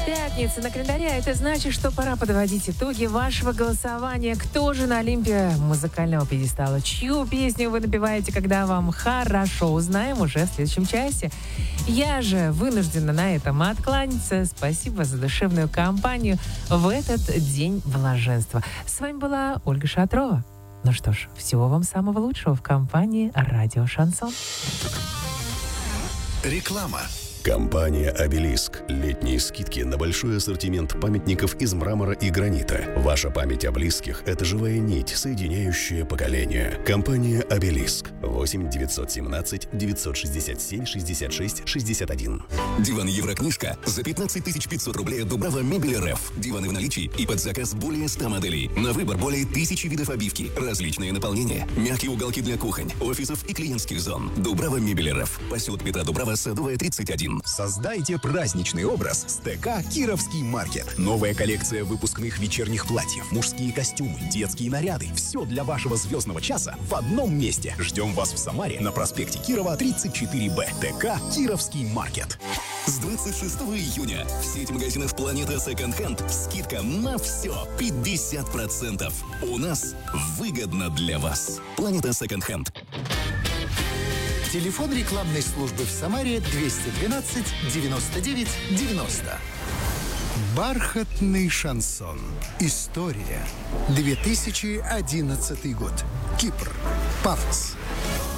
Пятница на календаре, а это значит, что пора подводить итоги вашего голосования. Кто же на Олимпе музыкального пьедестала? Чью песню вы напеваете, когда вам хорошо? Узнаем уже в следующем часе. Я же вынуждена на этом откланяться. Спасибо за душевную компанию в этот день блаженства. С вами была Ольга Шатрова. Ну что ж, всего вам самого лучшего в компании «Радио Шансон». Реклама. Компания «Обелиск». Летние скидки на большой ассортимент памятников из мрамора и гранита. Ваша память о близких – это живая нить, соединяющая поколения. Компания «Обелиск». 8 917 967 66 61. Диван Еврокнижка за 15 500 рублей от Дубрава Мебель РФ. Диваны в наличии и под заказ более 100 моделей. На выбор более 1000 видов обивки. Различные наполнения. Мягкие уголки для кухонь, офисов и клиентских зон. Дубрава Мебель РФ. Поселок Петра Дубрава, Садовая, 31. Создайте праздничный образ с ТК «Кировский маркет». Новая коллекция выпускных вечерних платьев, мужские костюмы, детские наряды. Все для вашего звездного часа в одном месте. Ждем вас в Самаре на проспекте Кирова, 34Б. ТК «Кировский маркет». С 26 июня в сети магазинов «Планета Секонд Хенд» скидка на все 50%. У нас выгодно для вас. «Планета Секонд Хенд». Телефон рекламной службы в Самаре 212 99 90. Бархатный шансон. История. 2011 год. Кипр. Пафос.